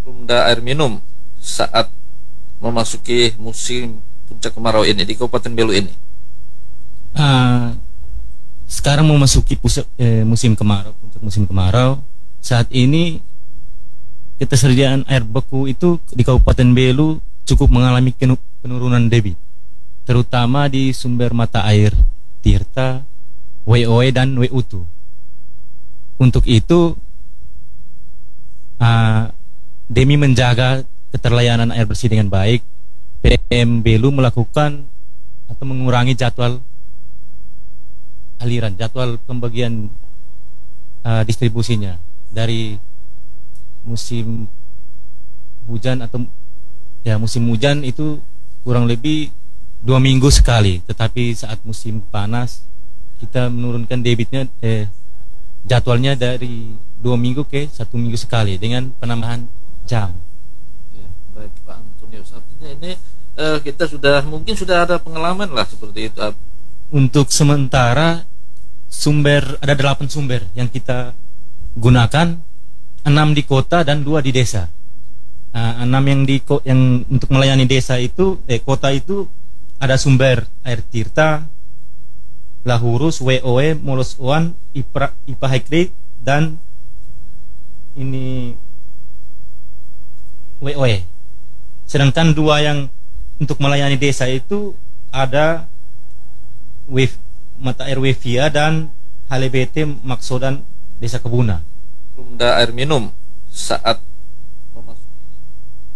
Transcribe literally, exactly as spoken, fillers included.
Rumda air minum saat memasuki musim puncak kemarau ini di Kabupaten Belu ini? Ah, sekarang memasuki pusat eh, musim kemarau, puncak musim kemarau. Saat ini ketersediaan air beku itu di Kabupaten Belu cukup mengalami kenu- penurunan debit, terutama di sumber mata air Tirta, W O E dan W U T U. Untuk itu, ah, demi menjaga keterlayanan air bersih dengan baik, P M Belu melakukan atau mengurangi jadwal aliran, jadwal pembagian uh, distribusinya dari musim hujan atau ya musim hujan itu kurang lebih dua minggu sekali, tetapi saat musim panas kita menurunkan debitnya eh, jadwalnya dari dua minggu ke satu minggu sekali dengan penambahan jam. Oke, baik Pak Antonius. Artinya ini eh, kita sudah mungkin sudah ada pengalaman lah seperti itu. Untuk sementara sumber ada delapan sumber yang kita gunakan, enam di kota dan dua di desa. Nah, enam yang di ko- yang untuk melayani desa itu eh kota itu ada sumber air Tirta, Lahurus, W O E, Molos Oan, Ipra, Ipa Hekrit dan ini W O E. Sedangkan dua yang untuk melayani desa itu ada Wef, mata air Wevia dan H L B T Maksodan Desa Kebuna. Rumda air minum saat